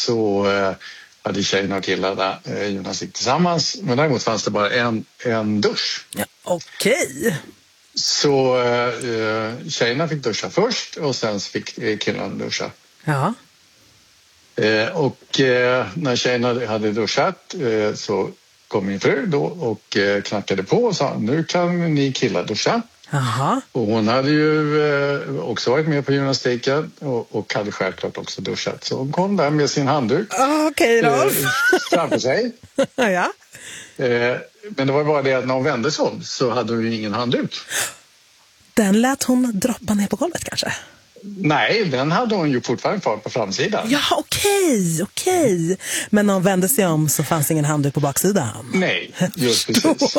så hade tjejerna och killarna gymnastik tillsammans. Men däremot fanns det bara en dusch. Ja, okej. Så tjejerna fick duscha först och sen fick killarna duscha. Ja. Och när tjejerna hade duschat så kom min fru då och knackade på och sa nu kan ni killar duscha. Aha. Och hon hade ju också varit med på gymnastiken och hade självklart också duschat. Så hon kom där med sin handduk Okej, Rolf. framför sig. Ja. Men det var bara det att när hon vände sig om så hade hon ju ingen handduk. Den lät hon droppa ner på golvet kanske? Nej, den hade hon ju fortfarande kvar på framsidan. Ja, okej. Men när hon vände sig om så fanns ingen handduk på baksidan? Nej, just precis.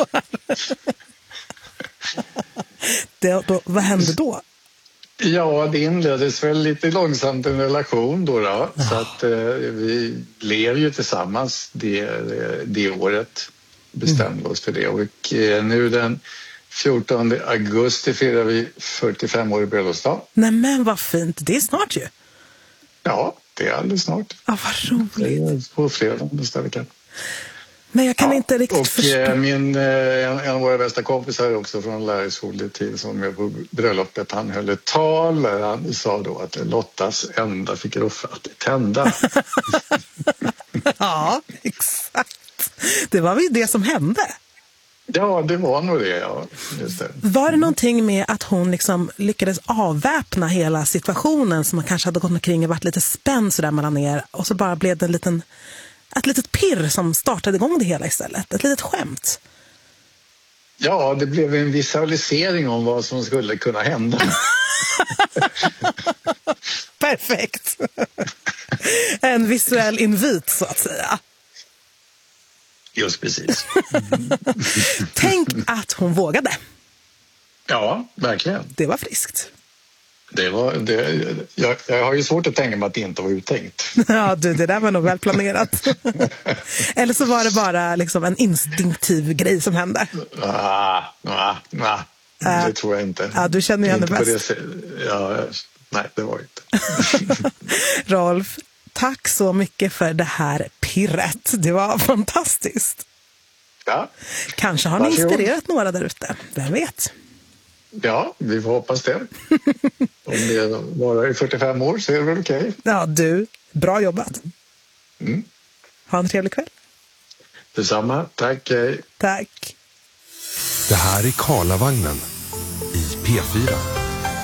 Vad hände då? Ja, det inleddes väl lite långsamt en relation då. Så att vi blev ju tillsammans det året. Bestämde oss för det. Och nu den 14 augusti firar vi 45-årig bröllopsdag. Nej men vad fint, det är snart ju. Ja, det är alldeles snart. Ja, vad roligt. Det är på fredag nästa vecka. Men jag kan inte riktigt förstå. Och en av våra bästa kompisar också från lärarskoletid som med på bröllopet, han höll ett tal där han sa då att Lottas enda fick Ruffe att tända. Ja, exakt. Det var väl det som hände. Ja, det var nog det, ja. Just det. Var det någonting med att hon liksom lyckades avväpna hela situationen som man kanske hade gått omkring och varit lite spänd sådär mellan er och så bara blev det ett litet pirr som startade igång det hela istället? Ett litet skämt? Ja, det blev en visualisering om vad som skulle kunna hända. Perfekt. En visuell invit så att säga. Just precis. Tänk att hon vågade. Ja, verkligen. Det var friskt. Jag har ju svårt att tänka mig att det inte var uttänkt. Ja, det där var nog väl planerat. Eller så var det bara liksom en instinktiv grej som hände. Det tror jag inte. Ja, du känner ju henne bäst. Nej, det var inte. Rolf, tack så mycket för det här pirret. Det var fantastiskt. Ja. Kanske har ni inspirerat några där ute. Vem vet? Ja, vi får hoppas det. Om det var i 45 år så är det väl okej. Ja, du. Bra jobbat. Mm. Ha en trevlig kväll. Detsamma. Tack. Tack. Det här är Karlavagnen i P4.